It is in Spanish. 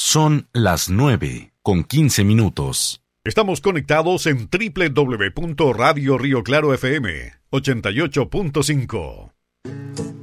Son las 9:15. Estamos conectados en www.radio Río Claro FM 88.5.